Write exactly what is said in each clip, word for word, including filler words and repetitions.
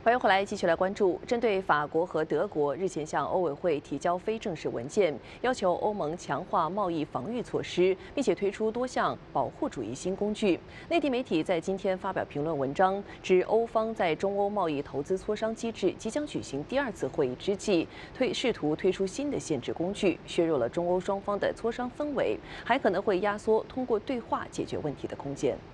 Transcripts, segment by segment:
欢迎回来，继续来关注。针对法国和德国日前向欧委会提交非正式文件，要求欧盟强化贸易防御措施，并且推出多项保护主义新工具。内地媒体在今天发表评论文章，指欧方在中欧贸易投资磋商机制即将举行第二次会议之际，推试图推出新的限制工具，削弱了中欧双方的磋商氛围，还可能会压缩通过对话解决问题的空间。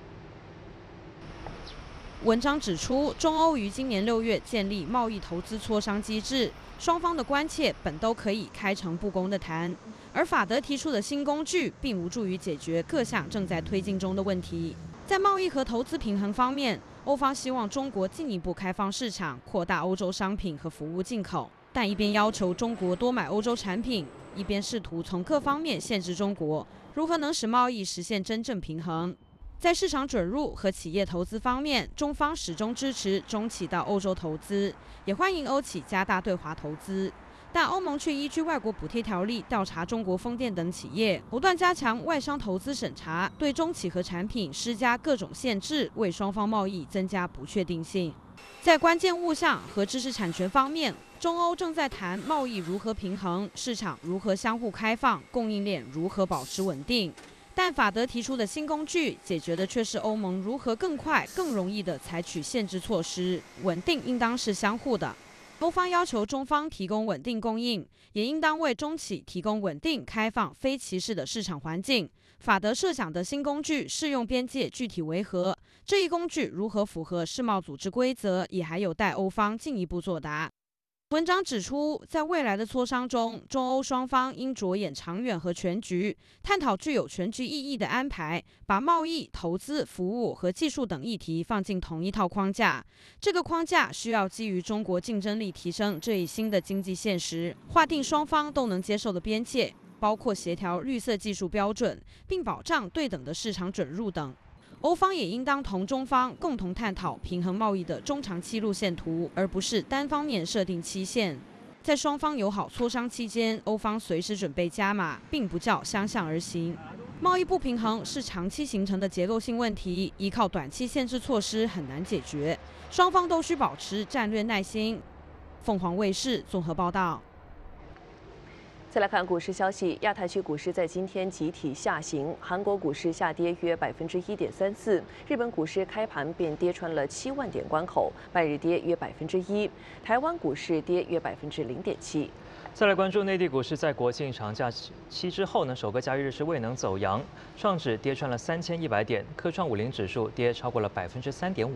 文章指出，中欧于今年六月建立贸易投资磋商机制，双方的关切本都可以开诚布公地谈。而法德提出的新工具，并无助于解决各项正在推进中的问题。在贸易和投资平衡方面，欧方希望中国进一步开放市场，扩大欧洲商品和服务进口，但一边要求中国多买欧洲产品，一边试图从各方面限制中国，如何能使贸易实现真正平衡？ 在市场准入和企业投资方面，中方始终支持中企到欧洲投资，也欢迎欧企加大对华投资。但欧盟却依据外国补贴条例调查中国风电等企业，不断加强外商投资审查，对中企和产品施加各种限制，为双方贸易增加不确定性。在关键物项和知识产权方面，中欧正在谈贸易如何平衡，市场如何相互开放，供应链如何保持稳定。 但法德提出的新工具，解决的却是欧盟如何更快、更容易地采取限制措施。稳定应当是相互的，欧方要求中方提供稳定供应，也应当为中企提供稳定、开放、非歧视的市场环境。法德设想的新工具适用边界具体为何？这一工具如何符合世贸组织规则，也还有待欧方进一步作答。 文章指出，在未来的磋商中，中欧双方应着眼长远和全局，探讨具有全局意义的安排，把贸易、投资、服务和技术等议题放进同一套框架。这个框架需要基于中国竞争力提升这一新的经济现实，划定双方都能接受的边界，包括协调绿色技术标准，并保障对等的市场准入等。 欧方也应当同中方共同探讨平衡贸易的中长期路线图，而不是单方面设定期限。在双方友好磋商期间，欧方随时准备加码，并不叫相向而行。贸易不平衡是长期形成的结构性问题，依靠短期限制措施很难解决，双方都需保持战略耐心。凤凰卫视综合报道。 再来看股市消息，亚太区股市在今天集体下行，韩国股市下跌约百分之一点三四，日本股市开盘便跌穿了七万点关口，半日跌约百分之一，台湾股市跌约百分之零点七。 再来关注内地股市，在国庆长假期之后呢，首个交易日是未能走阳，创指跌穿了三千一百点，科创五零指数跌超过了百分之三点五。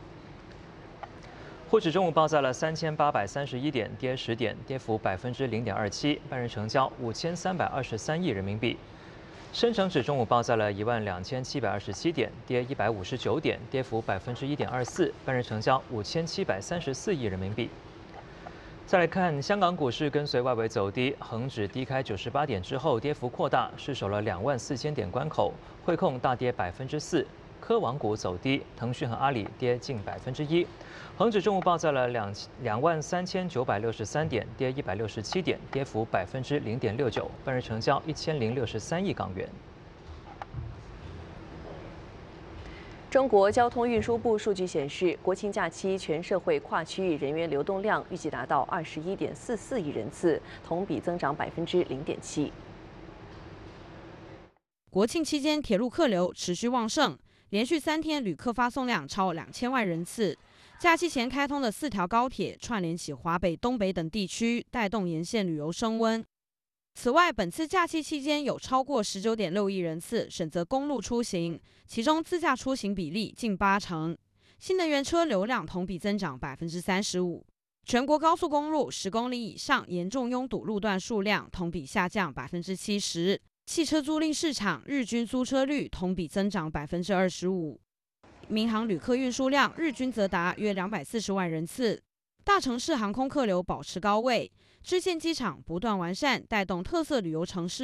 沪指中午报在了三千八百三十一点，跌十点，跌幅百分之零点二七，半日成交五千三百二十三亿人民币。深成指中午报在了一万两千七百二十七点，跌一百五十九点，跌幅百分之一点二四，半日成交五千七百三十四亿人民币。再来看香港股市，跟随外围走低，恒指低开九十八点之后，跌幅扩大，失守了两万四千点关口，汇控大跌百分之四。 科网股走低，腾讯和阿里跌近百分之一。恒指中午报在了两两万三千九百六十三点，跌一百六十七点，跌幅百分之零点六九，半日成交一千零六十三亿港元。 中国交通运输部数据显示，国庆假期全社会跨区域人员流动量预计达到二十一点四四亿人次，同比增长百分之零点七。 国庆期间，铁路客流持续旺盛。 连续三天旅客发送量超两千万人次。假期前开通的四条高铁串联起华北、东北等地区，带动沿线旅游升温。此外，本次假期期间有超过十九点六亿人次选择公路出行，其中自驾出行比例近八成。新能源车流量同比增长百分之三十五。全国高速公路十公里以上严重拥堵路段数量同比下降百分之七十。 汽车租赁市场日均租车率同比增长百分之二十五，民航旅客运输量日均则达约两百四十万人次。大城市航空客流保持高位，支线机场不断完善，带动特色旅游城市